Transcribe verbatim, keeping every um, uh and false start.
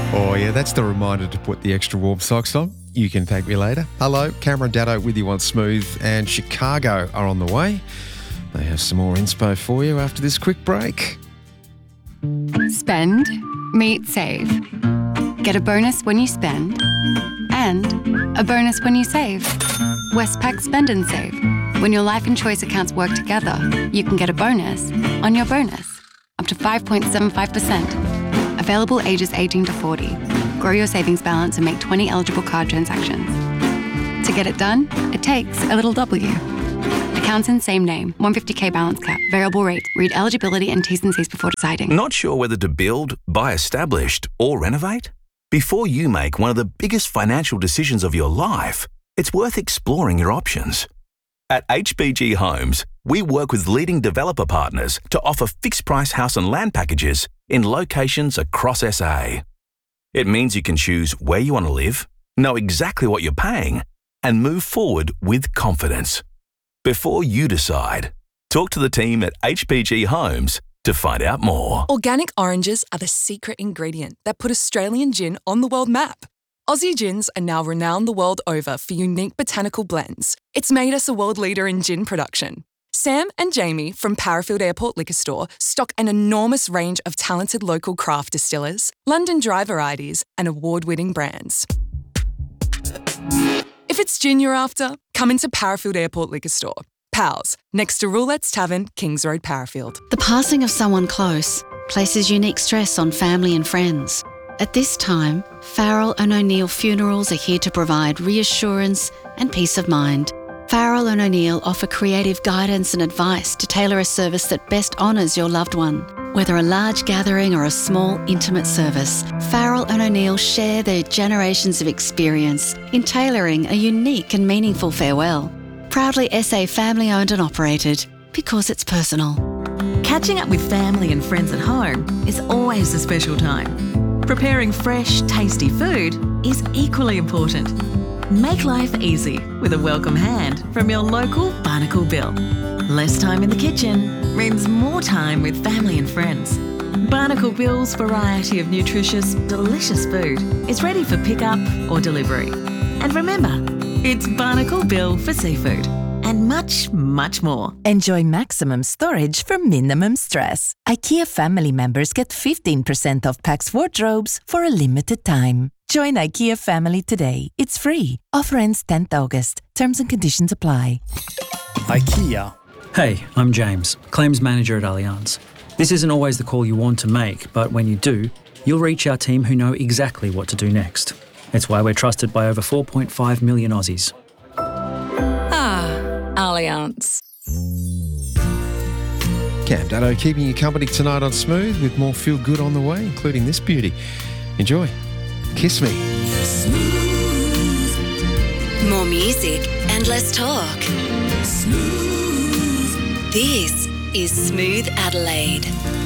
Oh, yeah, that's the reminder to put the extra warm socks on. You can thank me later. Hello, Cameron Daddo with you on Smooth, and Chicago are on the way. They have some more inspo for you after this quick break. Spend, meet, save. Get a bonus when you spend, and a bonus when you save. Westpac Spend and Save. When your life and choice accounts work together, you can get a bonus on your bonus, up to five point seven five percent. Available ages eighteen to forty. Grow your savings balance and make twenty eligible card transactions. To get it done, it takes a little W. Accounts in same name, one hundred fifty K balance cap, variable rate. Read eligibility and T's and C's before deciding. Not sure whether to build, buy established, or renovate? Before you make one of the biggest financial decisions of your life, it's worth exploring your options. At H B G Homes, we work with leading developer partners to offer fixed-price house and land packages in locations across S A. It means you can choose where you want to live, know exactly what you're paying, and move forward with confidence. Before you decide, talk to the team at H B G Homes to find out more. Organic oranges are the secret ingredient that put Australian gin on the world map. Aussie gins are now renowned the world over for unique botanical blends. It's made us a world leader in gin production. Sam and Jamie from Parafield Airport Liquor Store stock an enormous range of talented local craft distillers, London dry varieties, and award-winning brands. If it's gin you're after, come into Parafield Airport Liquor Store. Pals, next to Roulette's Tavern, Kings Road, Parafield. The passing of someone close places unique stress on family and friends. At this time, Farrell and O'Neill Funerals are here to provide reassurance and peace of mind. Farrell and O'Neill offer creative guidance and advice to tailor a service that best honours your loved one. Whether a large gathering or a small, intimate service, Farrell and O'Neill share their generations of experience in tailoring a unique and meaningful farewell. Proudly S A family-owned and operated, because it's personal. Catching up with family and friends at home is always a special time. Preparing fresh, tasty food is equally important. Make life easy with a welcome hand from your local Barnacle Bill. Less time in the kitchen means more time with family and friends. Barnacle Bill's variety of nutritious, delicious food is ready for pickup or delivery. And remember, it's Barnacle Bill for seafood and much, much more. Enjoy maximum storage for minimum stress. IKEA family members get fifteen percent off Pax wardrobes for a limited time. Join IKEA family today. It's free. Offer ends tenth August. Terms and conditions apply. IKEA. Hey, I'm James, Claims Manager at Allianz. This isn't always the call you want to make, but when you do, you'll reach our team who know exactly what to do next. It's why we're trusted by over four point five million Aussies. Allianz. Cam Daddo keeping you company tonight on Smooth with more feel good on the way, including this beauty. Enjoy. Kiss Me. Smooth. More music and less talk. Smooth. This is Smooth Adelaide.